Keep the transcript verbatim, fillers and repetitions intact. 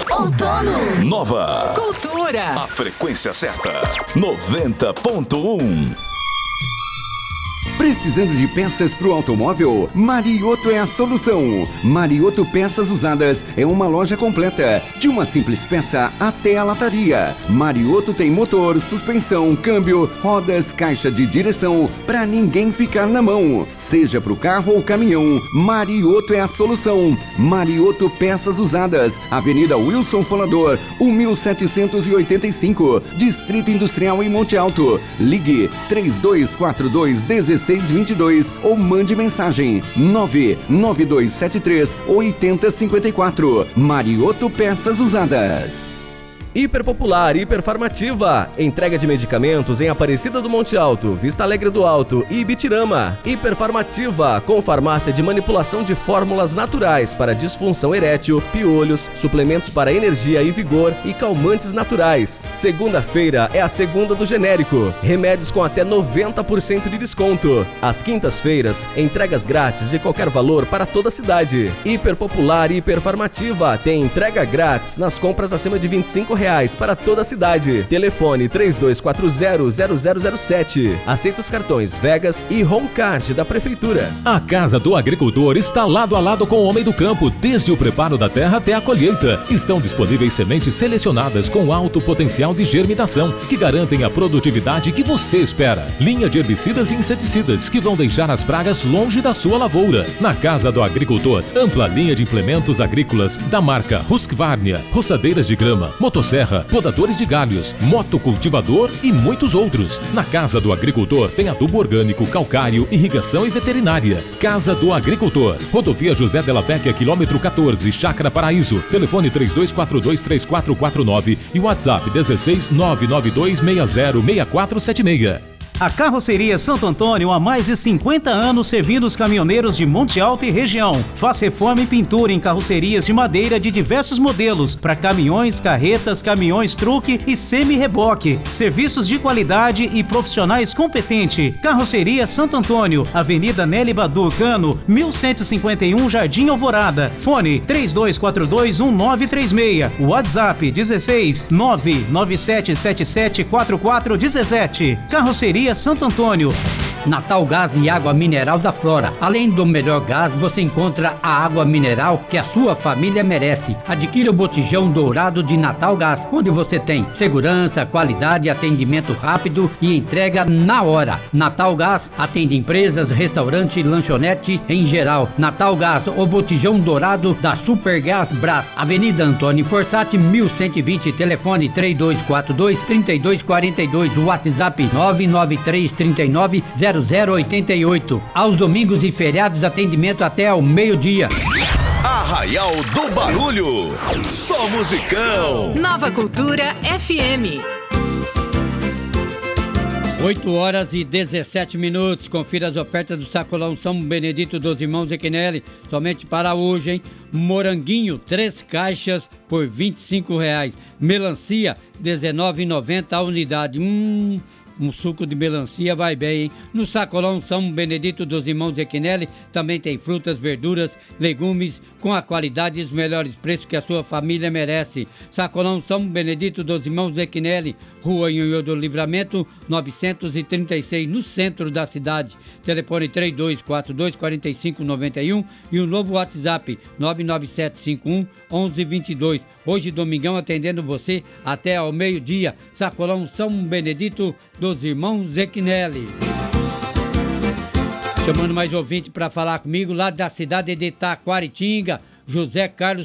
Outono. Nova. Cultura. A frequência certa. noventa ponto um. Precisando de peças para o automóvel? Marioto é a solução. Marioto Peças Usadas é uma loja completa, de uma simples peça até a lataria. Marioto tem motor, suspensão, câmbio, rodas, caixa de direção, para ninguém ficar na mão. Seja para o carro ou caminhão, Marioto é a solução. Marioto Peças Usadas, Avenida Wilson Folador, mil setecentos e oitenta e cinco, Distrito Industrial em Monte Alto. Ligue três dois quatro dois, um seis dois dois ou mande mensagem nove nove dois sete três, oito zero cinco quatro. Marioto Peças Usadas. Hiperpopular, Hiperfarmativa. Entrega de medicamentos em Aparecida do Monte Alto, Vista Alegre do Alto e Ibitirama. Hiperfarmativa, com farmácia de manipulação de fórmulas naturais para disfunção erétil, piolhos, suplementos para energia e vigor e calmantes naturais. Segunda-feira é a segunda do genérico. Remédios com até noventa por cento de desconto. Às quintas-feiras, entregas grátis de qualquer valor para toda a cidade. Hiperpopular, Hiperfarmativa tem entrega grátis nas compras acima de vinte e cinco reais para toda a cidade. Telefone três dois quatro zero, zero zero zero sete. Aceita os cartões Vegas e Homecard da Prefeitura. A Casa do Agricultor está lado a lado com o Homem do Campo, desde o preparo da terra até a colheita. Estão disponíveis sementes selecionadas com alto potencial de germinação, que garantem a produtividade que você espera. Linha de herbicidas e inseticidas, que vão deixar as pragas longe da sua lavoura. Na Casa do Agricultor, ampla linha de implementos agrícolas da marca Husqvarna, roçadeiras de grama, motosserra, podadores de galhos, motocultivador e muitos outros. Na Casa do Agricultor tem adubo orgânico, calcário, irrigação e veterinária. Casa do Agricultor, Rodovia José Della Vecchia, quilômetro quatorze, Chácara Paraíso. Telefone três dois quatro dois, três quatro quatro nove e WhatsApp dezesseis, nove nove dois seis zero, seis quatro sete seis. A Carroceria Santo Antônio há mais de cinquenta anos servindo os caminhoneiros de Monte Alto e região. Faz reforma e pintura em carrocerias de madeira de diversos modelos para caminhões, carretas, caminhões truque e semi-reboque. Serviços de qualidade e profissionais competentes. Carroceria Santo Antônio, Avenida Nelly Badu Cano, mil cento e cinquenta e um, Jardim Alvorada. Fone três dois quatro dois, um nove três seis. WhatsApp dezesseis, nove nove sete sete sete quatro quatro um sete. Carroceria Santo Antônio. Natal Gás e Água Mineral da Flora. Além do melhor gás, você encontra a água mineral que a sua família merece. Adquira o botijão dourado de Natal Gás, onde você tem segurança, qualidade, atendimento rápido e entrega na hora. Natal Gás atende empresas, restaurante, lanchonete em geral. Natal Gás, o botijão dourado da Supergás Brás. Avenida Antônio Forçati, mil cento e vinte, telefone três dois quatro dois, três dois quatro dois, WhatsApp nove nove três três nove, zero zero oito oito. Aos domingos e feriados, atendimento até ao meio-dia. Arraial do Barulho. Só musicão. Nova Cultura F M. oito horas e dezessete minutos. Confira as ofertas do Sacolão São Benedito dos Irmãos Equinelli. Somente para hoje, hein? Moranguinho, três caixas por vinte e cinco reais. Melancia, dezenove reais e noventa centavos a unidade. Hum... Um suco de melancia vai bem, hein? No Sacolão São Benedito dos Irmãos Equinelli também tem frutas, verduras, legumes com a qualidade e os melhores preços que a sua família merece. Sacolão São Benedito dos Irmãos Equinelli, Rua Nhonhô do Livramento, novecentos e trinta e seis, no centro da cidade. Telefone três dois quatro dois, quatro cinco nove um e o novo WhatsApp nove nove sete cinco um, um um dois dois. Hoje, domingão, atendendo você até ao meio-dia. Sacolão São Benedito dos Irmãos Equinelli. Chamando mais ouvinte para falar comigo lá da cidade de Taquaritinga, José Carlos